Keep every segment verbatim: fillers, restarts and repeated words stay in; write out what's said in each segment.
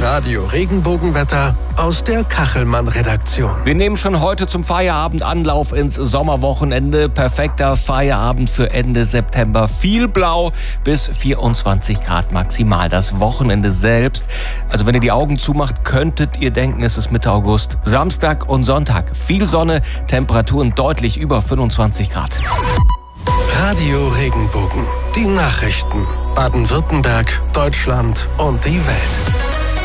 Radio Regenbogenwetter aus der Kachelmann-Redaktion. Wir nehmen schon heute zum Feierabend Anlauf ins Sommerwochenende. Perfekter Feierabend für Ende September. Viel Blau bis vierundzwanzig Grad maximal. Das Wochenende selbst, also wenn ihr die Augen zumacht, könntet ihr denken, es ist Mitte August. Samstag und Sonntag viel Sonne, Temperaturen deutlich über fünfundzwanzig Grad. Radio Regenbogen, die Nachrichten. Baden-Württemberg, Deutschland und die Welt.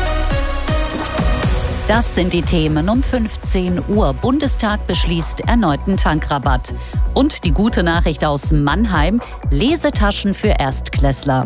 Das sind die Themen um fünfzehn Uhr. Bundestag beschließt erneuten Tankrabatt. Und die gute Nachricht aus Mannheim: Lesetaschen für Erstklässler.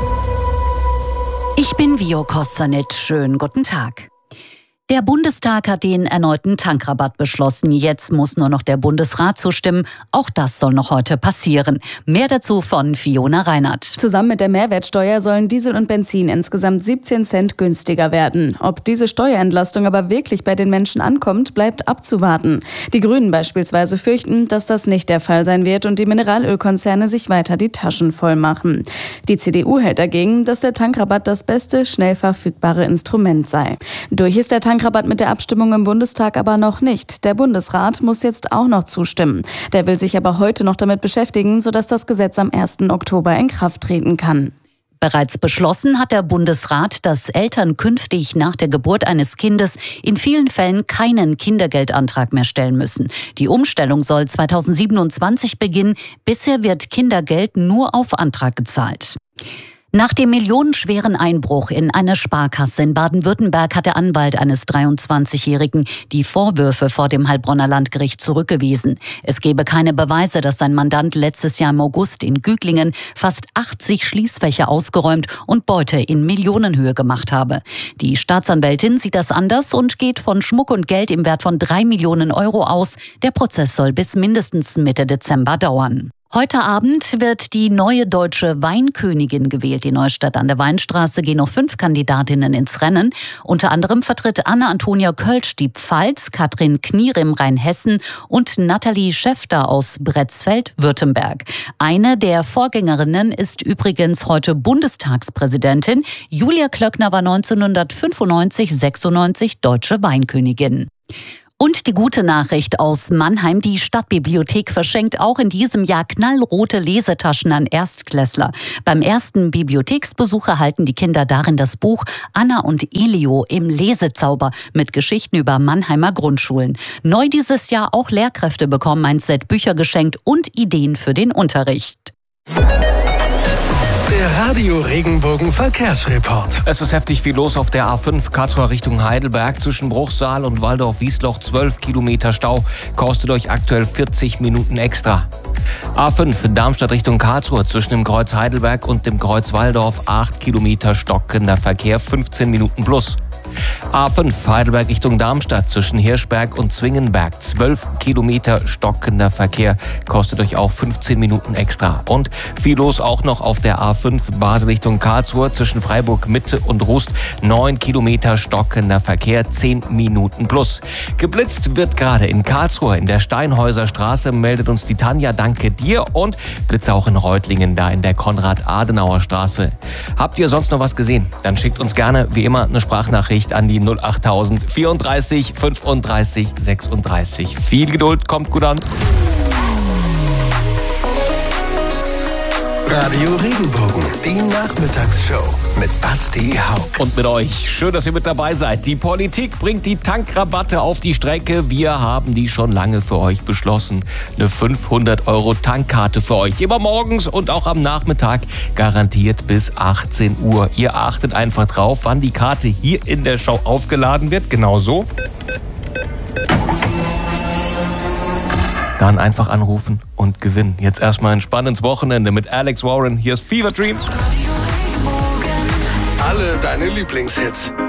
Ich bin Vio Kostanit. Schönen guten Tag. Der Bundestag hat den erneuten Tankrabatt beschlossen. Jetzt muss nur noch der Bundesrat zustimmen. Auch das soll noch heute passieren. Mehr dazu von Fiona Reinhardt. Zusammen mit der Mehrwertsteuer sollen Diesel und Benzin insgesamt siebzehn Cent günstiger werden. Ob diese Steuerentlastung aber wirklich bei den Menschen ankommt, bleibt abzuwarten. Die Grünen beispielsweise fürchten, dass das nicht der Fall sein wird und die Mineralölkonzerne sich weiter die Taschen voll machen. Die C D U hält dagegen, dass der Tankrabatt das beste, schnell verfügbare Instrument sei. Durch ist der Tankrabatt Tankrabatt mit der Abstimmung im Bundestag aber noch nicht. Der Bundesrat muss jetzt auch noch zustimmen. Der will sich aber heute noch damit beschäftigen, sodass das Gesetz am ersten Oktober in Kraft treten kann. Bereits beschlossen hat der Bundesrat, dass Eltern künftig nach der Geburt eines Kindes in vielen Fällen keinen Kindergeldantrag mehr stellen müssen. Die Umstellung soll zweitausendsiebenundzwanzig beginnen. Bisher wird Kindergeld nur auf Antrag gezahlt. Nach dem millionenschweren Einbruch in eine Sparkasse in Baden-Württemberg hat der Anwalt eines dreiundzwanzigjährigen die Vorwürfe vor dem Heilbronner Landgericht zurückgewiesen. Es gebe keine Beweise, dass sein Mandant letztes Jahr im August in Güglingen fast achtzig Schließfächer ausgeräumt und Beute in Millionenhöhe gemacht habe. Die Staatsanwältin sieht das anders und geht von Schmuck und Geld im Wert von drei Millionen Euro aus. Der Prozess soll bis mindestens Mitte Dezember dauern. Heute Abend wird die neue deutsche Weinkönigin gewählt. In Neustadt an der Weinstraße gehen noch fünf Kandidatinnen ins Rennen. Unter anderem vertritt Anna-Antonia Kölsch die Pfalz, Katrin Knierem Rheinhessen und Nathalie Schäfter aus Bretzfeld, Württemberg. Eine der Vorgängerinnen ist übrigens heute Bundestagspräsidentin. Julia Klöckner war neunzehnhundertfünfundneunzig sechsundneunzig deutsche Weinkönigin. Und die gute Nachricht aus Mannheim: Die Stadtbibliothek verschenkt auch in diesem Jahr knallrote Lesetaschen an Erstklässler. Beim ersten Bibliotheksbesuch erhalten die Kinder darin das Buch Anna und Elio im Lesezauber mit Geschichten über Mannheimer Grundschulen. Neu dieses Jahr: auch Lehrkräfte bekommen ein Set Bücher geschenkt und Ideen für den Unterricht. Der Radio Regenbogen Verkehrsreport. Es ist heftig viel los auf der A fünf Karlsruhe Richtung Heidelberg. Zwischen Bruchsal und Waldorf-Wiesloch zwölf Kilometer Stau. Kostet euch aktuell vierzig Minuten extra. A fünf Darmstadt Richtung Karlsruhe zwischen dem Kreuz Heidelberg und dem Kreuz Waldorf acht Kilometer stockender Verkehr, fünfzehn Minuten plus. A fünf Heidelberg Richtung Darmstadt zwischen Hirschberg und Zwingenberg zwölf Kilometer stockender Verkehr, kostet euch auch fünfzehn Minuten extra. Und viel los auch noch auf der A fünf Basel Richtung Karlsruhe zwischen Freiburg Mitte und Rust, neun Kilometer stockender Verkehr, zehn Minuten plus. Geblitzt wird gerade in Karlsruhe in der Steinhäuser Straße, meldet uns die Tanja, danke dir. Und Blitze auch in Reutlingen, da in der Konrad-Adenauer Straße. Habt ihr sonst noch was gesehen? Dann schickt uns gerne wie immer eine Sprachnachricht an die null achttausend vierunddreißig fünfunddreißig sechsunddreißig. Viel Geduld, kommt gut an. Radio Regenbogen, die Nachmittagsshow mit Basti Hauck. Und mit euch. Schön, dass ihr mit dabei seid. Die Politik bringt die Tankrabatte auf die Strecke. Wir haben die schon lange für euch beschlossen. Eine fünfhundert Euro Tankkarte für euch. Immer morgens und auch am Nachmittag. Garantiert bis achtzehn Uhr. Ihr achtet einfach drauf, wann die Karte hier in der Show aufgeladen wird. Genau so. Dann einfach anrufen und gewinnen. Jetzt erstmal ein spannendes Wochenende mit Alex Warren. Hier ist Fever Dream. Alle deine Lieblingshits.